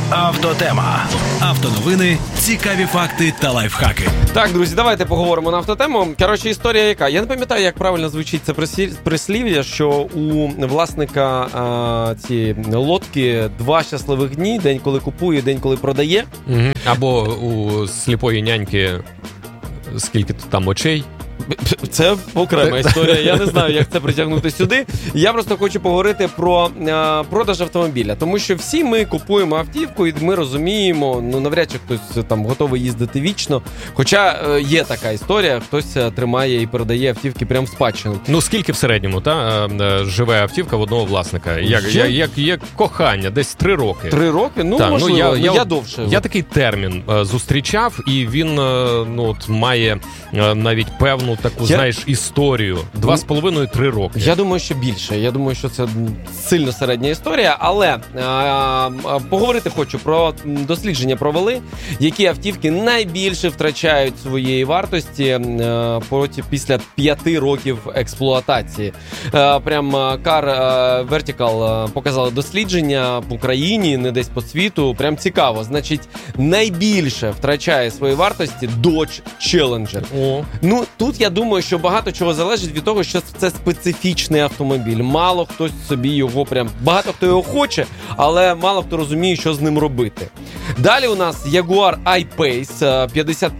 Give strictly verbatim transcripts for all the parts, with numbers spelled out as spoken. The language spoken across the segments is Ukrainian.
Автотема. Автоновини, цікаві факти та лайфхаки. Так, друзі, давайте поговоримо на автотему. Коротше, історія яка? Я не пам'ятаю, як правильно звучить це прислів'я, що у власника а, цієї лодки два щасливих дні. День, коли купує, день, коли продає. Угу. Або у сліпої няньки скільки там очей. Це окрема історія, я не знаю, як це притягнути сюди. Я просто хочу поговорити про е, продаж автомобіля, тому що всі ми купуємо автівку і ми розуміємо, ну навряд чи хтось там готовий їздити вічно, хоча е, є така історія, хтось тримає і передає автівки прямо в спадщину. Ну скільки в середньому, та, е, живе автівка в одного власника? Як, як, як, як кохання, десь три роки. Три роки? Ну, та, можливо, ну, я, я, я довше. Я такий термін е, зустрічав, і він е, ну, от, має е, навіть певну таку, я... знаєш, історію. Два з половиною три роки. Я думаю, що більше. Я думаю, що це сильно середня історія. Але а, поговорити хочу про дослідження провели, які автівки найбільше втрачають своєї вартості а, проти, після п'яти років експлуатації. А, прям Car Vertical показали дослідження в Україні, не десь по світу. Прям цікаво. Значить, найбільше втрачає своєї вартості Dodge Challenger. О. Ну, тут я думаю, що багато чого залежить від того, що це специфічний автомобіль. Мало хтось собі його прям... Багато хто його хоче, але мало хто розуміє, що з ним робити. Далі у нас Jaguar I-Pace п'ятдесят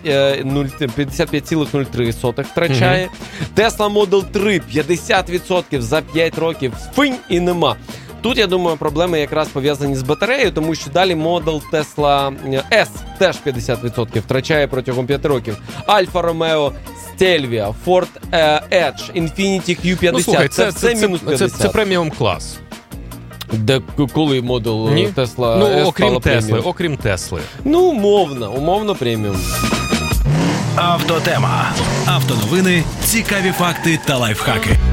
п'ять цілих нуль три втрачає. Mm-hmm. Tesla Model три п'ятдесят відсотків за п'ять років. Финь і нема. Тут, я думаю, проблеми якраз пов'язані з батареєю, тому що далі Model Tesla S теж п'ятдесят відсотків втрачає протягом п'яти років. Alfa Romeo Stelvio, Ford Edge, Infiniti кью п'ятдесят. Ну, слухай, це, це, це, це мінус п'ятдесят. Це, це преміум клас. Де коли модел Ні? Tesla ну, S окрім стала Тесли, преміум? окрім Тесли. Ну, умовно, умовно преміум. Автотема. Автоновини, цікаві факти та лайфхаки.